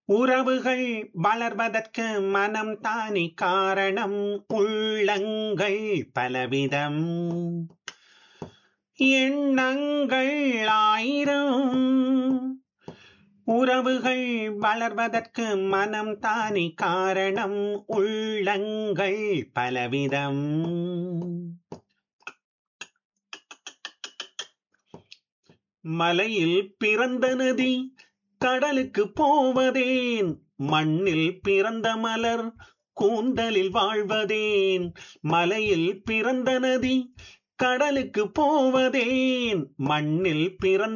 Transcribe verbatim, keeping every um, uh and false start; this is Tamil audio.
உறவுகள் வளர்வதற்கு மனம் தானே காரணம். உள்ளங்கள் பலவிதம், எண்ணங்கள் ஆயிரம். உறவுகள் வளர்வதற்கு மனம் தானே காரணம். உள்ளங்கள் பலவிதம். மலையில் பிறந்த நதி கடலுக்கு போவதேன்? மண்ணில் பிறந்த மலர் கூந்தலில் வாழ்வதேன்? மலையில் பிறந்த நதி கடலுக்கு போவதேன்? மண்ணில் பிறந்த